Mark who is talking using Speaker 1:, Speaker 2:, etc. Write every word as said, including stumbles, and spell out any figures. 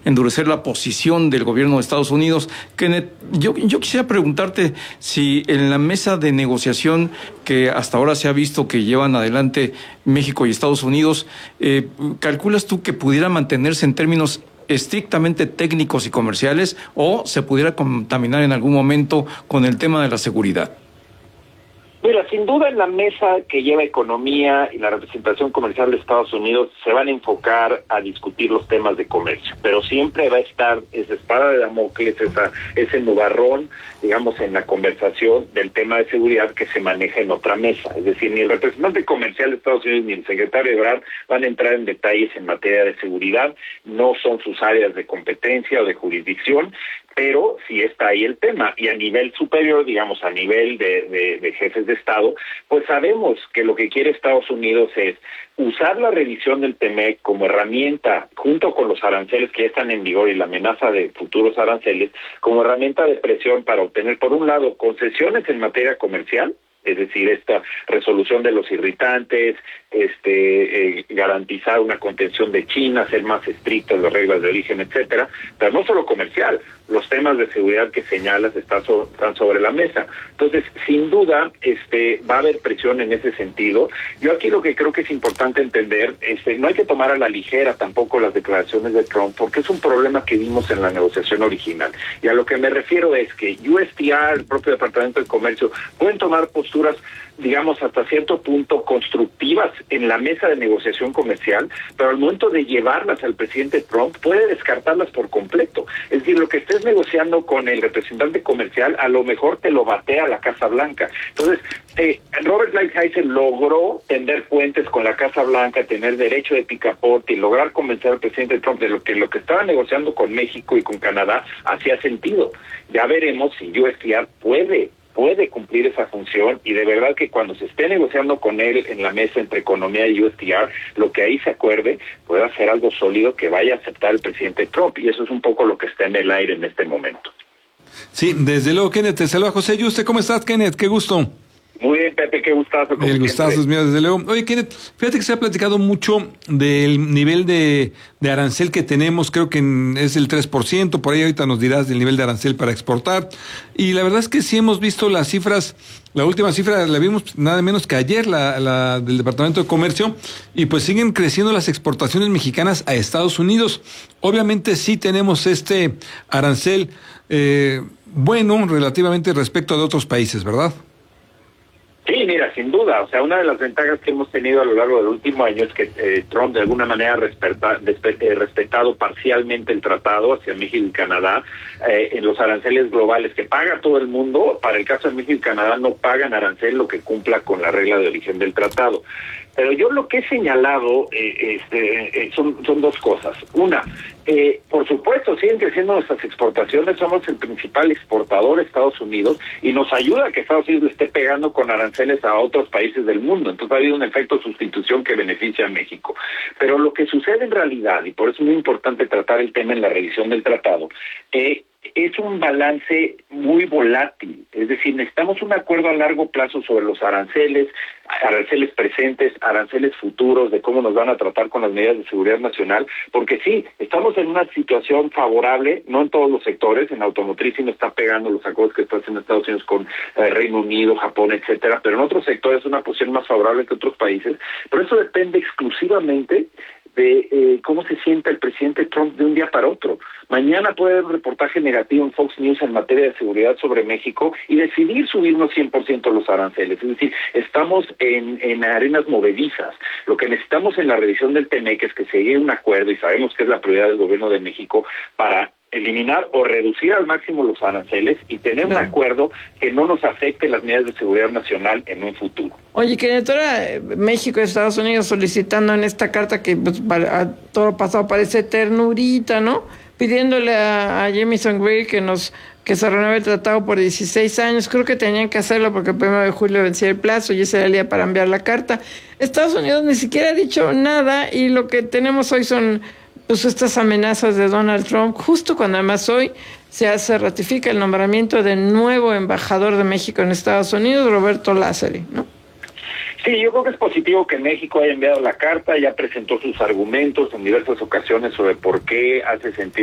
Speaker 1: endurecer la posición del gobierno de Estados Unidos. Kenneth, yo, yo quisiera preguntarte si en la mesa de negociación que hasta ahora se ha visto que llevan adelante México y Estados Unidos, eh, ¿calculas tú que pudiera mantenerse en términos estrictamente técnicos y comerciales o se pudiera contaminar en algún momento con el tema de la seguridad?
Speaker 2: Mira, sin duda en la mesa que lleva economía y la representación comercial de Estados Unidos se van a enfocar a discutir los temas de comercio, pero siempre va a estar esa espada de Damocles, esa, ese nubarrón, digamos, en la conversación del tema de seguridad que se maneja en otra mesa. Es decir, ni el representante comercial de Estados Unidos ni el secretario Ebrard van a entrar en detalles en materia de seguridad, no son sus áreas de competencia o de jurisdicción, pero sí está ahí el tema. Y a nivel superior, digamos, a nivel de, de, de jefes de Estado, pues sabemos que lo que quiere Estados Unidos es usar la revisión del T M E C como herramienta, junto con los aranceles que ya están en vigor y la amenaza de futuros aranceles, como herramienta de presión para obtener, por un lado, concesiones en materia comercial, es decir, esta resolución de los irritantes, este eh, garantizar una contención de China, ser más estrictas las reglas de origen, etcétera, pero no solo comercial, los temas de seguridad que señalas están, so, están sobre la mesa. Entonces, sin duda, este va a haber presión en ese sentido. Yo aquí lo que creo que es importante entender, este, no hay que tomar a la ligera tampoco las declaraciones de Trump, porque es un problema que vimos en la negociación original. Y a lo que me refiero es que U S T R, el propio Departamento de Comercio, pueden tomar posturas, digamos, hasta cierto punto constructivas en la mesa de negociación comercial, pero al momento de llevarlas al presidente Trump puede descartarlas por completo. Es decir, lo que estés negociando con el representante comercial a lo mejor te lo batea la Casa Blanca. Entonces, eh, Robert Lighthizer logró tender puentes con la Casa Blanca, tener derecho de picaporte y lograr convencer al presidente Trump de lo que lo que estaba negociando con México y con Canadá hacía sentido. Ya veremos si U S T R puede puede cumplir esa función, y de verdad que cuando se esté negociando con él en la mesa entre economía y U S T R, lo que ahí se acuerde pueda ser algo sólido que vaya a aceptar el presidente Trump, y eso es un poco lo que está en el aire en este momento.
Speaker 3: Sí, desde luego, Kenneth, te saluda José Yuste. ¿Cómo estás, Kenneth? Qué gusto.
Speaker 2: Muy bien, Pepe, qué gustazo.
Speaker 3: El gustazo es mío, desde luego. Oye, Kenneth, fíjate que se ha platicado mucho del nivel de, de arancel que tenemos, creo que en, es el tres por ciento, por ahí ahorita nos dirás del nivel de arancel para exportar, y la verdad es que sí hemos visto las cifras, la última cifra la vimos nada menos que ayer, la, la del Departamento de Comercio, y pues siguen creciendo las exportaciones mexicanas a Estados Unidos. Obviamente sí tenemos este arancel, eh, bueno, relativamente respecto de otros países, ¿verdad?
Speaker 2: Sí, mira, sin duda, o sea, una de las ventajas que hemos tenido a lo largo del último año es que eh, Trump de alguna manera ha respeta, eh, respetado parcialmente el tratado hacia México y Canadá eh, en los aranceles globales que paga todo el mundo. Para el caso de México y Canadá no pagan arancel lo que cumpla con la regla de origen del tratado. Pero yo lo que he señalado eh, este, eh, son, son dos cosas. Una, eh, por supuesto, siguen creciendo nuestras exportaciones, somos el principal exportador de Estados Unidos y nos ayuda que Estados Unidos le esté pegando con aranceles a otros países del mundo. Entonces ha habido un efecto de sustitución que beneficia a México. Pero lo que sucede en realidad, y por eso es muy importante tratar el tema en la revisión del tratado, eh, es un balance muy volátil. Es decir, necesitamos un acuerdo a largo plazo sobre los aranceles, aranceles presentes, aranceles futuros, de cómo nos van a tratar con las medidas de seguridad nacional, porque sí, estamos en una situación favorable, no en todos los sectores, en automotriz sí nos está pegando los acuerdos que está haciendo Estados Unidos con eh, Reino Unido, Japón, etcétera, pero en otros sectores es una posición más favorable que otros países, pero eso depende exclusivamente de eh, cómo se sienta el presidente Trump de un día para otro. Mañana puede haber un reportaje negativo en Fox News en materia de seguridad sobre México y decidir subirnos cien por ciento los aranceles. Es decir, estamos en, en arenas movedizas. Lo que necesitamos en la revisión del T M E C es que se llegue a un acuerdo, y sabemos que es la prioridad del gobierno de México, para eliminar o reducir al máximo los aranceles y tener un acuerdo que no nos afecte las medidas de seguridad nacional en un futuro.
Speaker 4: Oye, Kenneth, ahora México y Estados Unidos solicitando en esta carta que pues, para, a todo lo pasado parece ternurita, ¿no? Pidiéndole a, a Jamieson Greer que nos que se renueve el tratado por dieciséis años. Creo que tenían que hacerlo porque el primero de julio vencía el plazo y ese era el día para enviar la carta. Estados Unidos ni siquiera ha dicho nada y lo que tenemos hoy son pues estas amenazas de Donald Trump, justo cuando además hoy se hace, ratifica el nombramiento del nuevo embajador de México en Estados Unidos, Roberto Lázari, ¿no?
Speaker 2: Sí, yo creo que es positivo que México haya enviado la carta, ya presentó sus argumentos en diversas ocasiones sobre por qué hace sentido